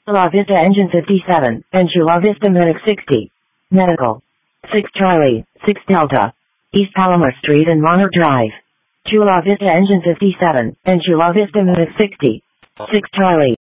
Chula Vista Engine 57, and Chula Vista Medic 60. Medical. 6 Charlie, 6 Delta. East Palomar Street and Monarch Drive. Chula Vista Engine 57, and Chula Vista Medic 60. 6 Charlie.